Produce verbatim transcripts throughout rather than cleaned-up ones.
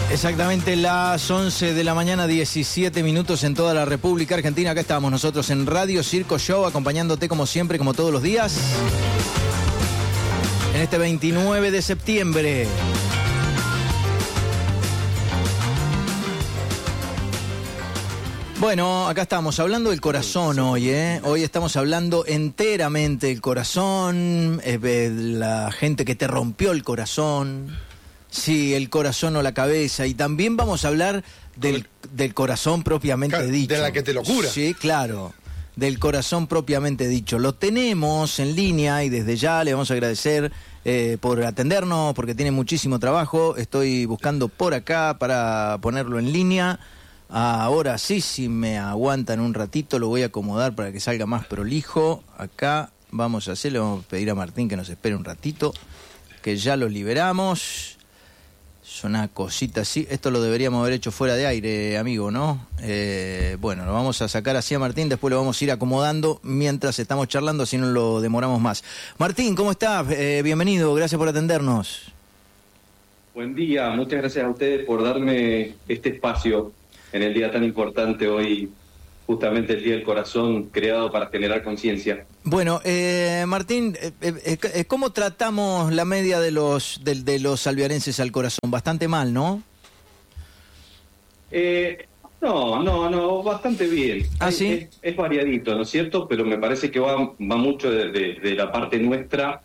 Exactamente las once de la mañana, diecisiete minutos en toda la República Argentina. Acá estamos nosotros en Radio Circo Show, acompañándote como siempre, como todos los días, en este veintinueve de septiembre. Bueno, acá estamos hablando del corazón hoy, ¿eh? Hoy estamos hablando enteramente del corazón, eh, de la gente que te rompió el corazón. Sí, el corazón o la cabeza. Y también vamos a hablar del, del corazón propiamente claro, dicho. de la que te lo cura. Sí, claro, del corazón propiamente dicho. Lo tenemos en línea y desde ya le vamos a agradecer eh, por atendernos, porque tiene muchísimo trabajo. Estoy buscando por acá para ponerlo en línea. Ahora sí, si me aguantan un ratito, lo voy a acomodar para que salga más prolijo. Acá vamos a hacer, le vamos a pedir a Martín que nos espere un ratito, que ya lo liberamos. Es una cosita así, esto lo deberíamos haber hecho fuera de aire, amigo, ¿no? Eh, bueno, lo vamos a sacar así a Martín, después lo vamos a ir acomodando mientras estamos charlando, así no lo demoramos más. Martín, ¿cómo estás? Eh, bienvenido, gracias por atendernos. Buen día, muchas gracias a ustedes por darme este espacio en el día tan importante hoy, justamente el Día del Corazón, creado para generar conciencia. Bueno, eh, Martín, eh, eh, ¿cómo tratamos la media de los de, de los alvearenses al corazón? Bastante mal, ¿no? Eh, no, no, no, bastante bien. ¿Ah, sí? Es, es variadito, ¿no es cierto? Pero me parece que va, va mucho de, de, de la parte nuestra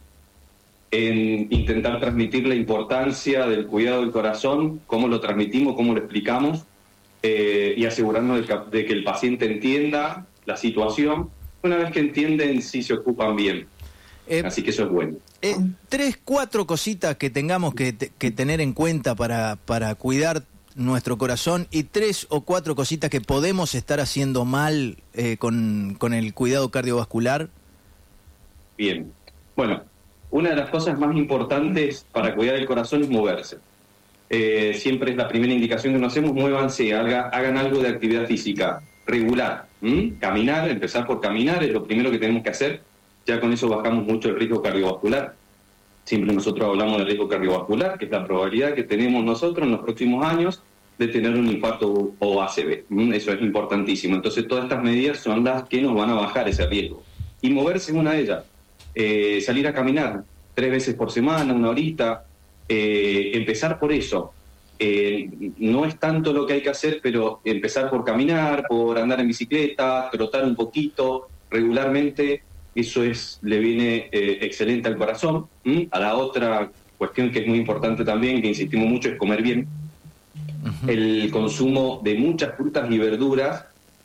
en intentar transmitir la importancia del cuidado del corazón, cómo lo transmitimos, cómo lo explicamos, eh, y asegurarnos de que, de que el paciente entienda la situación. Una vez que entienden, sí se ocupan bien. Eh, Así que eso es bueno. Eh, tres, cuatro cositas que tengamos que, te, que tener en cuenta para, para cuidar nuestro corazón, y tres o cuatro cositas que podemos estar haciendo mal eh, con, con el cuidado cardiovascular. Bien. Bueno, una de las cosas más importantes para cuidar el corazón es moverse. Eh, siempre es la primera indicación que nos hacemos: muévanse, haga, hagan algo de actividad física regular. ¿Mm? Caminar, empezar por caminar es lo primero que tenemos que hacer. Ya con eso bajamos mucho el riesgo cardiovascular. Siempre nosotros hablamos del riesgo cardiovascular, que es la probabilidad que tenemos nosotros en los próximos años de tener un infarto o A C V. ¿Mm? Eso es importantísimo. Entonces todas estas medidas son las que nos van a bajar ese riesgo. Y moverse es una de ellas. Eh, salir a caminar tres veces por semana, una horita. Eh, empezar por eso. Eh, no es tanto lo que hay que hacer, pero empezar por caminar, por andar en bicicleta, trotar un poquito regularmente, eso es le viene eh, excelente al corazón. ¿Mm? A la otra cuestión que es muy importante también, que insistimos mucho, es comer bien. Uh-huh. El consumo de muchas frutas y verduras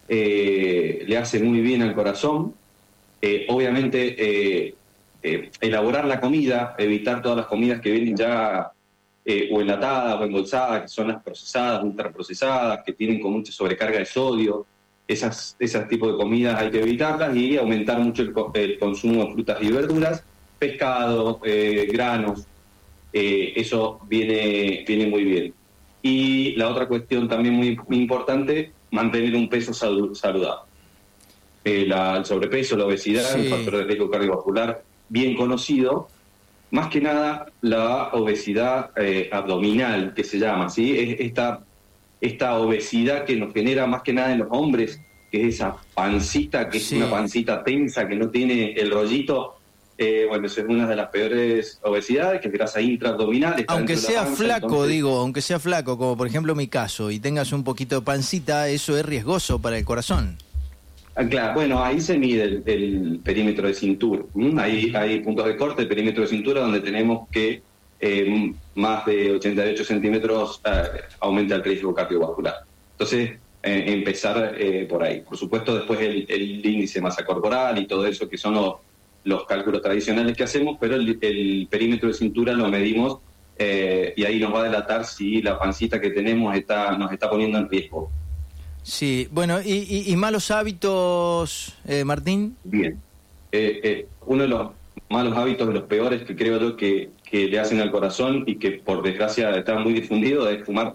eh, le hace muy bien al corazón. Eh, obviamente eh, eh, elaborar la comida, evitar todas las comidas que vienen ya Eh, o enlatadas o embolsadas, que son las procesadas, ultraprocesadas, que tienen con mucha sobrecarga de sodio. Esas, esas tipos de comidas hay que evitarlas y aumentar mucho el, el consumo de frutas y verduras, pescado, eh, granos, eh, eso viene, viene muy bien. Y la otra cuestión también muy, muy importante, mantener un peso saludable. Eh, la, el sobrepeso, la obesidad, sí. Un factor de riesgo cardiovascular bien conocido. Más que nada la obesidad eh, abdominal, que se llama, ¿sí? Es esta, esta obesidad que nos genera más que nada en los hombres, que es esa pancita, que sí. Es una pancita tensa, que no tiene el rollito. Eh, bueno, eso es una de las peores obesidades, que es grasa intraabdominal. Aunque sea panza, flaco, entonces... digo, aunque sea flaco, como por ejemplo mi caso, y tengas un poquito de pancita, eso es riesgoso para el corazón. Claro, bueno, ahí se mide el, el perímetro de cintura. ¿Mm? Ahí hay puntos de corte, el perímetro de cintura, donde tenemos que eh, más de ochenta y ocho centímetros eh, aumenta el riesgo cardiovascular. Entonces, eh, empezar eh, por ahí. Por supuesto, después el, el índice de masa corporal y todo eso, que son los, los cálculos tradicionales que hacemos, pero el, el perímetro de cintura lo medimos eh, y ahí nos va a delatar si la pancita que tenemos está, nos está poniendo en riesgo. Sí, bueno, ¿y, y, y malos hábitos, eh, Martín? Bien. Eh, eh, uno de los malos hábitos, de los peores que creo yo que, que le hacen al corazón y que por desgracia está muy difundido, es fumar.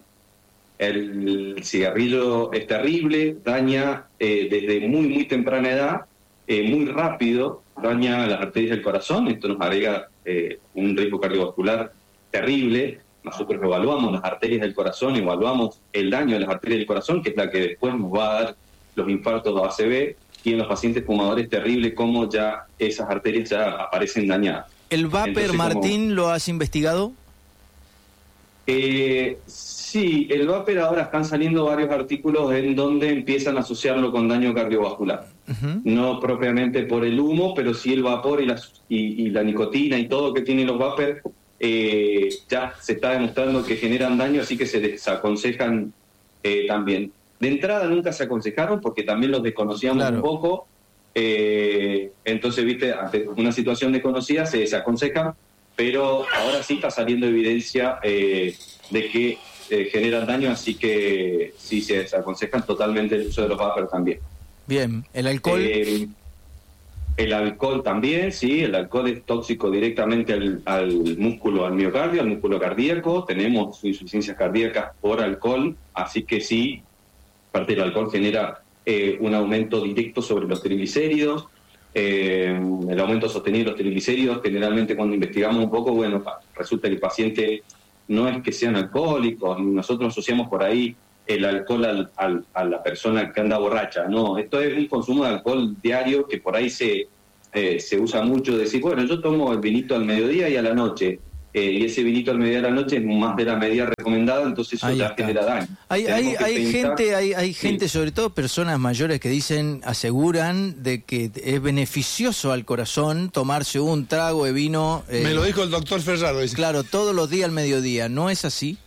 El cigarrillo es terrible, daña eh, desde muy, muy temprana edad, eh, muy rápido, daña las arterias del corazón. Esto nos agrega eh, un riesgo cardiovascular terrible. nosotros evaluamos las arterias del corazón, evaluamos el daño de las arterias del corazón, que es la que después nos va a dar los infartos o A C V, y en los pacientes fumadores es terrible cómo ya esas arterias ya aparecen dañadas. ¿El vapor, Entonces, Martín, como, lo has investigado? Eh, sí, el vapor ahora están saliendo varios artículos en donde empiezan a asociarlo con daño cardiovascular. Uh-huh. No propiamente por el humo, pero sí el vapor y la, y, y la nicotina y todo que tienen los vapor, eh, ya se está demostrando que generan daño, así que se desaconsejan eh, también. De entrada nunca se aconsejaron porque también los desconocíamos claro. un poco, eh, entonces, viste, ante una situación desconocida se desaconseja, pero ahora sí está saliendo evidencia eh, de que eh, generan daño, así que sí se desaconsejan totalmente el uso de los vapor también. Bien, ¿el alcohol? Eh, el alcohol también, sí, el alcohol es tóxico directamente al, al músculo, al miocardio, al músculo cardíaco. Tenemos insuficiencias cardíacas por alcohol, así que sí, parte del alcohol genera eh, un aumento directo sobre los triglicéridos. Eh, el aumento sostenido de los triglicéridos, generalmente cuando investigamos un poco, bueno, resulta que el paciente no es que sean alcohólicos, nosotros asociamos por ahí el alcohol al, al, a la persona que anda borracha, no, esto es un consumo de alcohol diario que por ahí se, eh, se usa mucho, decir, bueno, yo tomo el vinito al mediodía y a la noche, eh, y ese vinito al mediodía a la noche es más de la medida recomendada, entonces eso ahí ya está. Genera daño. Hay, hay, hay pensar, gente, hay, hay gente, sí. sobre todo personas mayores que dicen, aseguran de que es beneficioso al corazón tomarse un trago de vino. Eh, Me lo dijo el doctor Ferraro. Dice. Claro, todos los días al mediodía, ¿no es así?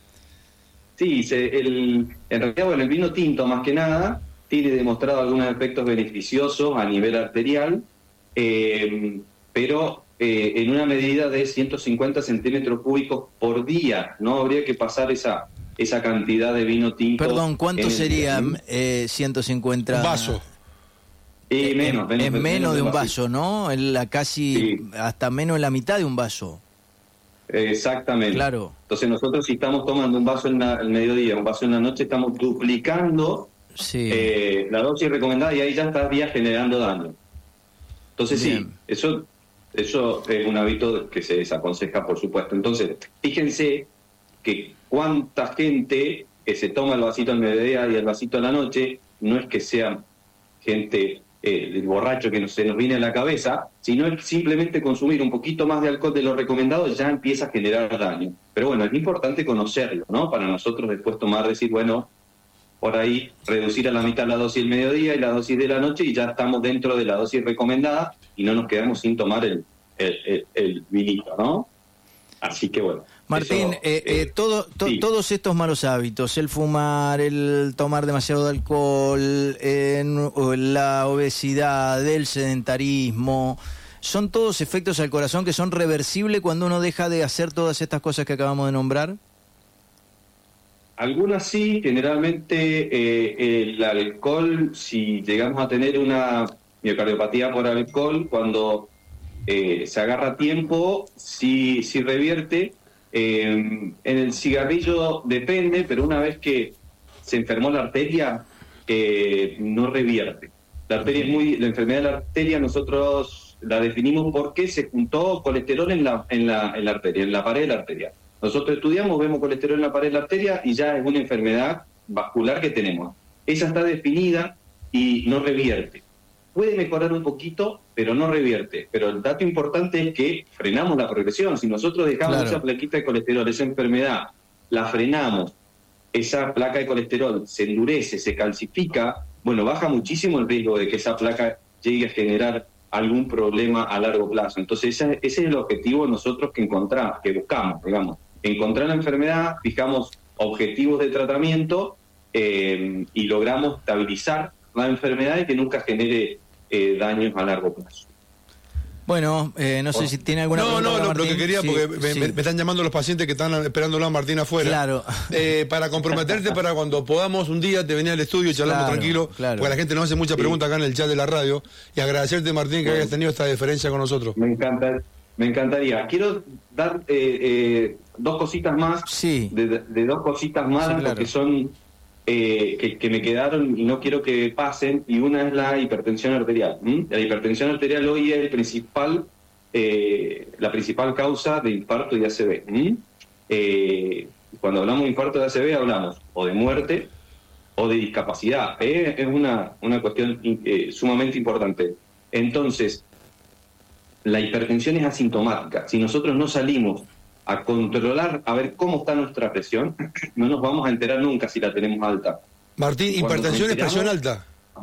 Sí, se, el, en realidad, bueno, el vino tinto más que nada tiene demostrado algunos efectos beneficiosos a nivel arterial, eh, pero eh, en una medida de ciento cincuenta centímetros cúbicos por día. No habría que pasar esa esa cantidad de vino tinto. Perdón, ¿cuánto sería eh, ciento cincuenta? Un vaso. Eh, menos, es menos, menos, menos de un vaso, vaso, ¿no? En la casi sí. hasta menos de la mitad de un vaso. Exactamente. Claro. Entonces nosotros si estamos tomando un vaso en la, el mediodía, un vaso en la noche, estamos duplicando sí. eh, la dosis recomendada y ahí ya estaría generando daño. Entonces Bien. sí, eso eso es un hábito que se desaconseja, por supuesto. Entonces, fíjense que cuánta gente que se toma el vasito al mediodía y el vasito a la noche, no es que sea gente eh, del borracho que no se nos viene a la cabeza, sino es simplemente consumir un poquito más de alcohol de lo recomendado ya empieza a generar daño. Pero bueno, es importante conocerlo, ¿no? Para nosotros después tomar, decir, bueno, por ahí reducir a la mitad la dosis del mediodía y la dosis de la noche y ya estamos dentro de la dosis recomendada y no nos quedamos sin tomar el, el, el, el vinito, ¿no? Así que bueno. Martín, eso, eh, eh, todo, to, sí. todos estos malos hábitos, el fumar, el tomar demasiado de alcohol, en, la obesidad, el sedentarismo, ¿son todos efectos al corazón que son reversibles cuando uno deja de hacer todas estas cosas que acabamos de nombrar? Algunas sí, generalmente eh, el alcohol, si llegamos a tener una miocardiopatía por alcohol, cuando eh, se agarra a tiempo, sí, sí revierte. Eh, en el cigarrillo depende, pero una vez que se enfermó la arteria, eh, no revierte. La arteria es muy, la enfermedad de la arteria nosotros la definimos porque se juntó colesterol en la, en la, en la arteria, en la pared de la arteria. Nosotros estudiamos, vemos colesterol en la pared de la arteria y ya es una enfermedad vascular que tenemos. Esa está definida y no revierte. Puede mejorar un poquito, pero no revierte. Pero el dato importante es que frenamos la progresión. Si nosotros dejamos claro. esa plaquita de colesterol, esa enfermedad, la frenamos, esa placa de colesterol se endurece, se calcifica, bueno, baja muchísimo el riesgo de que esa placa llegue a generar algún problema a largo plazo. Entonces ese, ese es el objetivo nosotros que encontramos, que buscamos, digamos. Encontrar la enfermedad, fijamos objetivos de tratamiento eh, y logramos estabilizar la enfermedad y que nunca genere eh, daños a largo plazo. Bueno, eh, no sé si tiene alguna no, pregunta. No, no, lo que quería, sí, porque me, sí. me, me están llamando los pacientes que están esperándolo a Martín afuera. Claro. Eh, para comprometerte para cuando podamos un día te venir al estudio y charlamos claro, tranquilo, claro. porque la gente nos hace muchas sí. preguntas acá en el chat de la radio, y agradecerte, Martín, que bueno. hayas tenido esta deferencia con nosotros. Me encanta, me encantaría. Quiero dar eh, eh, dos cositas más, sí. de, de dos cositas más, sí, claro. porque son... Eh, que, que me quedaron y no quiero que pasen, y una es la hipertensión arterial. ¿Mm? La hipertensión arterial hoy es el principal, eh, la principal causa de infarto y A C V. ¿Mm? eh, cuando hablamos de infarto de A C V hablamos o de muerte o de discapacidad. Eh, es una, una cuestión eh, sumamente importante. Entonces, la hipertensión es asintomática. Si nosotros no salimos a controlar, a ver cómo está nuestra presión, no nos vamos a enterar nunca si la tenemos alta. Martín, hipertensión es presión alta.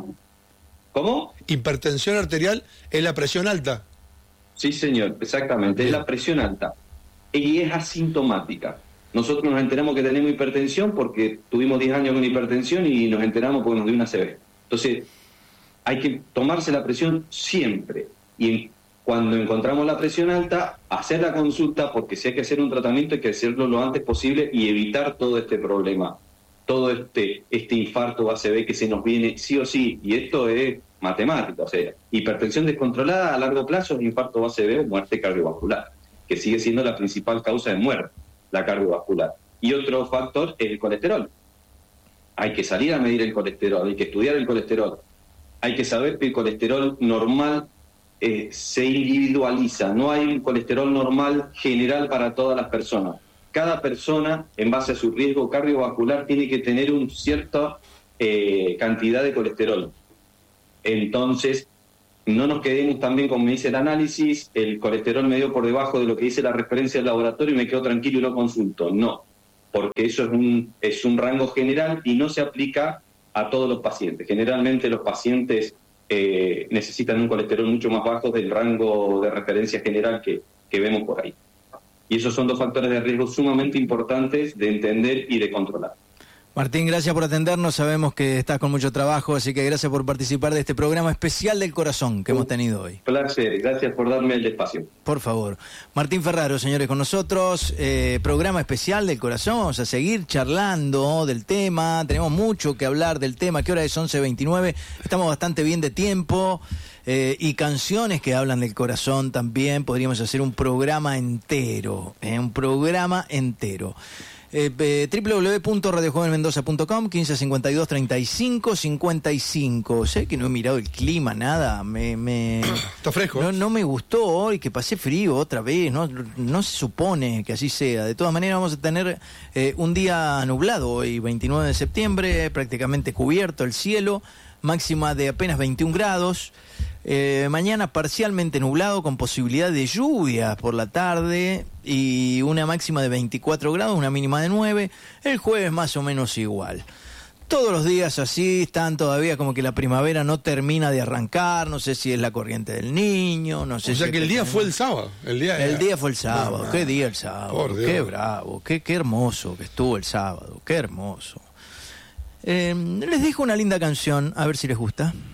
¿Cómo? Hipertensión arterial es la presión alta. Sí, señor, exactamente, es la presión alta. Y es asintomática. Nosotros nos enteramos que tenemos hipertensión porque tuvimos diez años con hipertensión y nos enteramos porque nos dio una A C V. Entonces, hay que tomarse la presión siempre. Y cuando encontramos la presión alta, hacer la consulta, porque si hay que hacer un tratamiento hay que hacerlo lo antes posible y evitar todo este problema, todo este, este infarto A C V que se nos viene sí o sí. Y esto es matemática, o sea, hipertensión descontrolada a largo plazo es infarto A C V o muerte cardiovascular, que sigue siendo la principal causa de muerte, la cardiovascular. Y otro factor es el colesterol. Hay que salir a medir el colesterol, hay que estudiar el colesterol. Hay que saber que el colesterol normal eh, se individualiza. No hay un colesterol normal general para todas las personas. Cada persona, en base a su riesgo cardiovascular, tiene que tener una cierta eh, cantidad de colesterol. Entonces, no nos quedemos también, como me dice el análisis, el colesterol me dio por debajo de lo que dice la referencia del laboratorio y me quedo tranquilo y no consulto. No, porque eso es un, es un rango general y no se aplica a todos los pacientes. Generalmente los pacientes eh, necesitan un colesterol mucho más bajo del rango de referencia general que, que vemos por ahí. Y esos son dos factores de riesgo sumamente importantes de entender y de controlar. Martín, gracias por atendernos, sabemos que estás con mucho trabajo, así que gracias por participar de este programa especial del corazón que hemos tenido hoy. Placer, gracias por darme el espacio. Por favor. Martín Ferraro, señores, con nosotros, eh, programa especial del corazón, vamos a seguir charlando del tema, tenemos mucho que hablar del tema, ¿qué hora es? once veintinueve, estamos bastante bien de tiempo, eh, y canciones que hablan del corazón también, podríamos hacer un programa entero, eh, un programa entero. Eh, eh, doble u doble u doble u punto radio joven mendoza punto com, quince cincuenta y dos treinta y cinco cincuenta y cinco. Sé que no he mirado el clima, nada. Me, me Está fresco. No, no me gustó hoy que pasé frío otra vez. No, no se supone que así sea. De todas maneras, vamos a tener eh, un día nublado hoy, veintinueve de septiembre, prácticamente cubierto el cielo. Máxima de apenas veintiún grados. Eh, mañana parcialmente nublado con posibilidad de lluvia por la tarde y una máxima de veinticuatro grados, una mínima de nueve. El jueves más o menos igual. Todos los días así, están todavía como que la primavera no termina de arrancar, no sé si es la corriente del niño, no sé o si... sea que el día fue el sábado. El día, el era... día fue el sábado, no, no. Qué día el sábado, qué bravo, qué, qué hermoso que estuvo el sábado, qué hermoso. Eh, les dejo una linda canción, a ver si les gusta.